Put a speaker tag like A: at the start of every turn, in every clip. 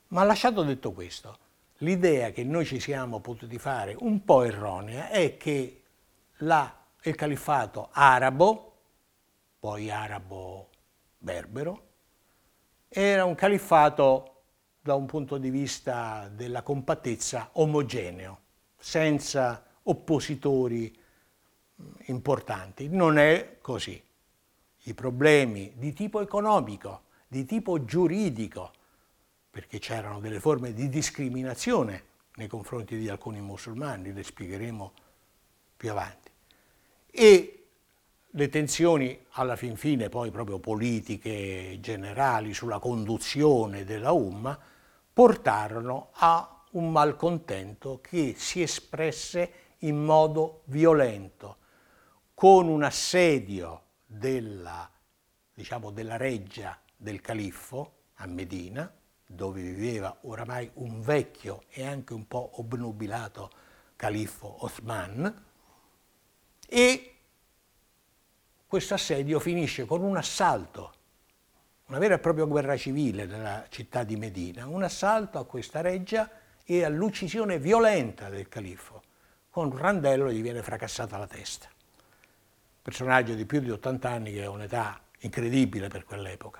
A: Ma lasciato detto questo, l'idea che noi ci siamo potuti fare un po' erronea è che il califfato arabo, poi arabo-berbero, era un califfato da un punto di vista della compattezza omogeneo, senza oppositori importanti. Non è così. I problemi di tipo economico, di tipo giuridico, perché c'erano delle forme di discriminazione nei confronti di alcuni musulmani, le spiegheremo più avanti, e le tensioni alla fin fine poi proprio politiche generali sulla conduzione della Umma portarono a un malcontento che si espresse in modo violento, con un assedio della reggia del califfo a Medina, dove viveva oramai un vecchio e anche un po' obnubilato califfo Osman, e questo assedio finisce con un assalto, una vera e propria guerra civile nella città di Medina, un assalto a questa reggia e all'uccisione violenta del califfo. Con un randello gli viene fracassata la testa. Personaggio di più di 80 anni che è un'età incredibile per quell'epoca.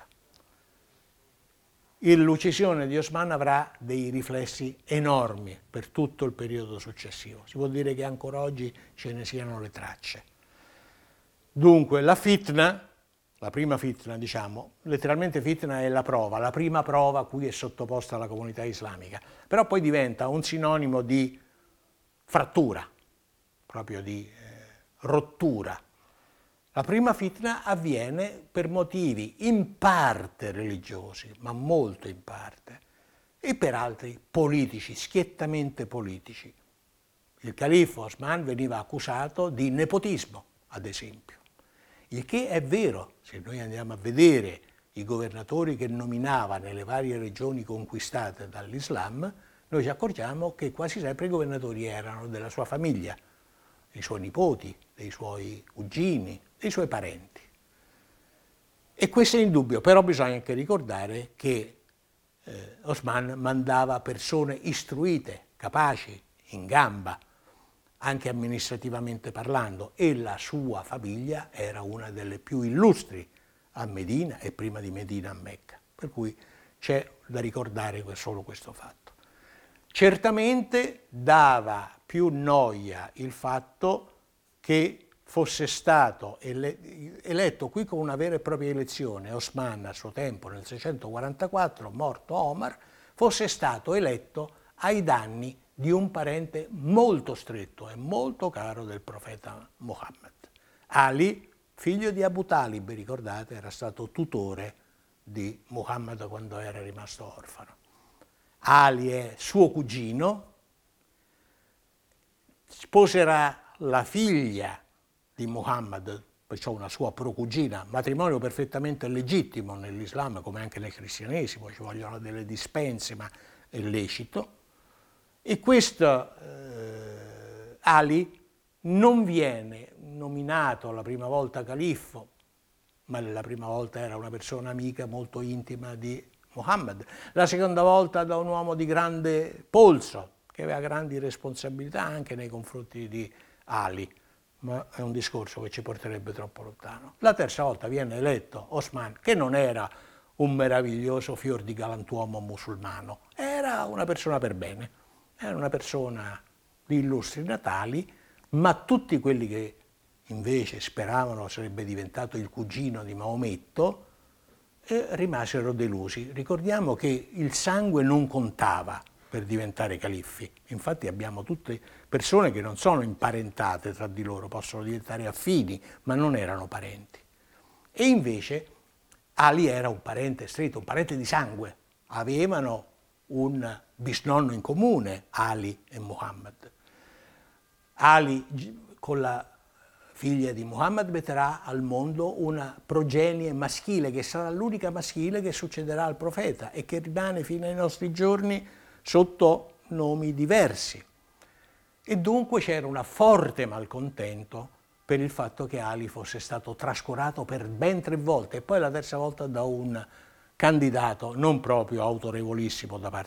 A: L'uccisione di Osman avrà dei riflessi enormi per tutto il periodo successivo. Si può dire che ancora oggi ce ne siano le tracce. Dunque la prima fitna, diciamo, letteralmente fitna è la prima prova a cui è sottoposta la comunità islamica, però poi diventa un sinonimo di frattura, proprio di rottura. La prima fitna avviene per motivi in parte religiosi, ma molto in parte, e per altri politici, schiettamente politici. Il califfo Osman veniva accusato di nepotismo, ad esempio. Il che è vero, se noi andiamo a vedere i governatori che nominava nelle varie regioni conquistate dall'Islam, noi ci accorgiamo che quasi sempre i governatori erano della sua famiglia, dei suoi nipoti, dei suoi cugini, dei suoi parenti. E questo è indubbio, però bisogna anche ricordare che Osman mandava persone istruite, capaci, in gamba, anche amministrativamente parlando, e la sua famiglia era una delle più illustri a Medina e prima di Medina a Mecca, per cui c'è da ricordare solo questo fatto. Certamente dava più noia il fatto che fosse stato eletto qui con una vera e propria elezione. Osman a suo tempo nel 644, morto Omar, fosse stato eletto ai danni di un parente molto stretto e molto caro del profeta Muhammad. Ali, figlio di Abu Talib, ricordate, era stato tutore di Muhammad quando era rimasto orfano. Ali è suo cugino, sposerà la figlia di Muhammad, perciò una sua procugina, matrimonio perfettamente legittimo nell'Islam come anche nel cristianesimo, ci vogliono delle dispense, ma è lecito. E questo Ali non viene nominato la prima volta califfo, ma la prima volta era una persona amica molto intima di Muhammad, la seconda volta da un uomo di grande polso, che aveva grandi responsabilità anche nei confronti di Ali, ma è un discorso che ci porterebbe troppo lontano. La terza volta viene eletto Osman, che non era un meraviglioso fior di galantuomo musulmano, era una persona per bene, era una persona di illustri natali, ma tutti quelli che invece speravano sarebbe diventato il cugino di Maometto rimasero delusi. Ricordiamo che il sangue non contava per diventare califfi, infatti abbiamo tutte persone che non sono imparentate tra di loro, possono diventare affini, ma non erano parenti. E invece Ali era un parente stretto, un parente di sangue, avevano un bisnonno in comune, Ali e Muhammad. Ali con la figlia di Muhammad metterà al mondo una progenie maschile, che sarà l'unica maschile che succederà al profeta e che rimane fino ai nostri giorni sotto nomi diversi. E dunque c'era un forte malcontento per il fatto che Ali fosse stato trascurato per ben 3 volte e poi la terza volta da un candidato non proprio autorevolissimo da parte